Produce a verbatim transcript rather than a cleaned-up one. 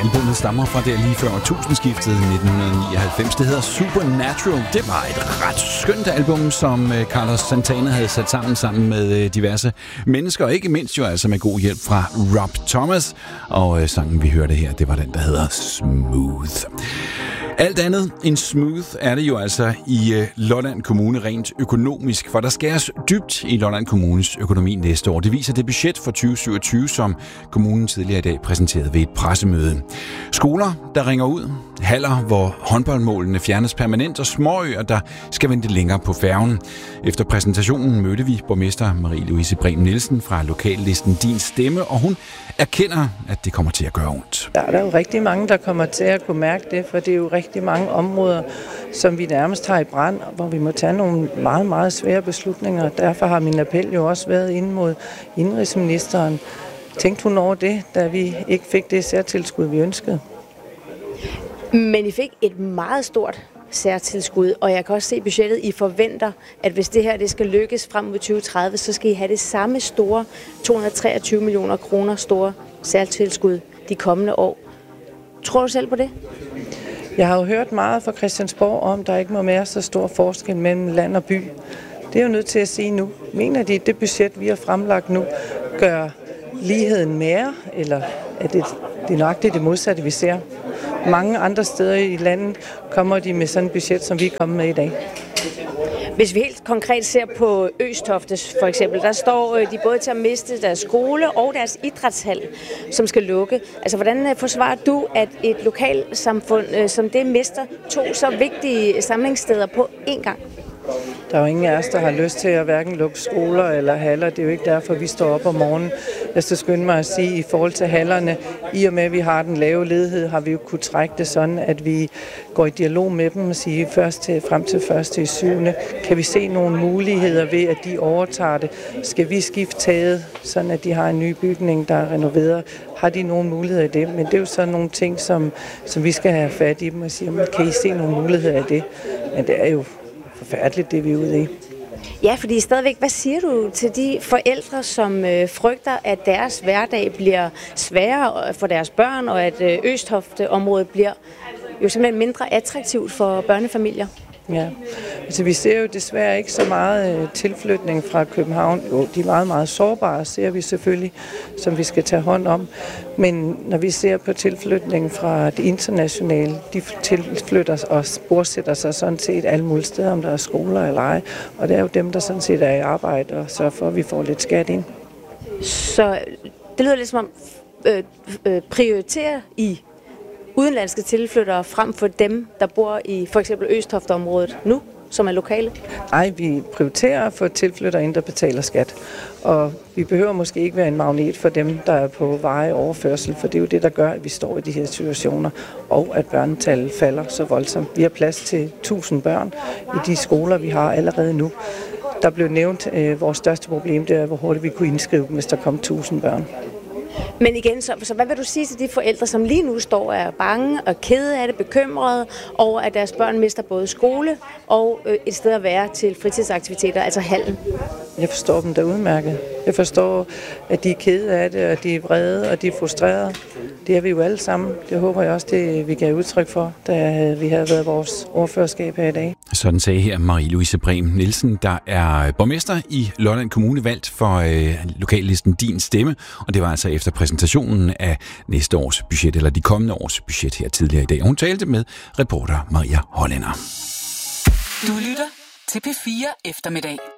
Albumet stammer fra der lige før årtusindskiftet i nitten nioghalvfems. Det hedder Supernatural. Det var et ret skønt album, som Carlos Santana havde sat sammen sammen med diverse mennesker, og ikke mindst jo altså med god hjælp fra Rob Thomas. Og sangen, vi hørte her, det var den, der hedder Smooth. Alt andet end smooth er det jo altså i Lolland Kommune rent økonomisk, for der skæres dybt i Lolland Kommunes økonomi næste år. Det viser det budget for tyve syvogtyve, som kommunen tidligere i dag præsenterede ved et pressemøde. Skoler, der ringer ud, haller, hvor håndboldmålene fjernes permanent, og småøer, der skal vente længere på færgen. Efter præsentationen mødte vi borgmester Marie-Louise Brehm Nielsen fra lokallisten Din Stemme, og hun erkender, at det kommer til at gøre ondt. Der er der jo rigtig mange, der kommer til at kunne mærke det, for det er jo rigtig mange områder, som vi nærmest har i brand, hvor vi må tage nogle meget, meget svære beslutninger. Derfor har min appel jo også været ind mod indenrigsministeren. Tænkte hun over det, da vi ikke fik det særtilskud, vi ønskede? Men I fik et meget stort særtilskud, og jeg kan også se i budgettet, I forventer, at hvis det her det skal lykkes frem mod tyve tredive, så skal I have det samme store to hundrede og treogtyve millioner kroner store særtilskud de kommende år. Tror du selv på det? Jeg har jo hørt meget fra Christiansborg om, der ikke må være så stor forskel mellem land og by. Det er jo nødt til at sige nu. Mener de, at det budget, vi har fremlagt nu, gør ligheden mere, eller er det, det er nok det, det modsatte, vi ser? Mange andre steder i landet kommer de med sådan et budget, som vi er kommet med i dag. Hvis vi helt konkret ser på Østoftes for eksempel, der står de både til at miste deres skole og deres idrætshal, som skal lukke. Altså, hvordan forsvarer du, at et lokalsamfund som det mister to så vigtige samlingssteder på én gang? Der er jo ingen af os, der har lyst til at hverken lukke skoler eller haller. Det er jo ikke derfor, vi står op om morgenen. Jeg skal skynde mig at sige, i forhold til hallerne, i og med, at vi har den lave ledighed, har vi jo kunnet trække det sådan, at vi går i dialog med dem og siger, først til, frem til første i syvende kan vi se nogle muligheder ved, at de overtager det. Skal vi skifte taget, sådan at de har en ny bygning, der er renoveret? Har de nogle muligheder i det? Men det er jo sådan nogle ting, som, som vi skal have fat i dem og sige, kan I se nogle muligheder i det? Men det er jo forfærdeligt, det vi er ude i. Ja, fordi stadigvæk, hvad siger du til de forældre, som øh, frygter, at deres hverdag bliver sværere for deres børn, og at øh, Østofte-området bliver jo simpelthen mindre attraktivt for børnefamilier? Ja, altså vi ser jo desværre ikke så meget øh, tilflytning fra København. Jo, de er meget, meget sårbare, ser vi selvfølgelig, som vi skal tage hånd om. Men når vi ser på tilflytningen fra det internationale, de tilflytter og bosætter sig sådan set alle mulige steder, om der er skoler eller ej. Og det er jo dem, der sådan set er i arbejde og sørger for, at vi får lidt skat ind. Så det lyder lidt som om øh, øh, prioriterer I udenlandske tilflyttere frem for dem, der bor i for eksempel Østofte-området nu, som er lokale? Nej, vi prioriterer at få tilflyttere ind, der betaler skat. Og vi behøver måske ikke være en magnet for dem, der er på veje overførsel, for det er jo det, der gør, at vi står i de her situationer, og at børnetallet falder så voldsomt. Vi har plads til tusind børn i de skoler, vi har allerede nu. Der blev nævnt, at vores største problem det er, hvor hurtigt vi kunne indskrive dem, hvis der kom tusind børn. Men igen, så, så hvad vil du sige til de forældre, som lige nu står og er bange og kede af det, bekymrede over, at deres børn mister både skole og øh, et sted at være til fritidsaktiviteter, altså hallen? Jeg forstår dem der udmærket. Jeg forstår, at de er kede af det, og de er vrede, og de er frustrerede. Det er vi jo alle sammen. Det håber jeg også, det vi gav udtryk for, da vi havde været vores ordførerskab her i dag. Sådan sagde her Marie-Louise Brehm Nielsen, der er borgmester i Lolland Kommune, valgt for øh, lokallisten Din Stemme. Og det var altså efter præsentationen af næste års budget, eller de kommende års budget her tidligere i dag. Hun talte med reporter Maria Hollænder. Du lytter til P fire Eftermiddag.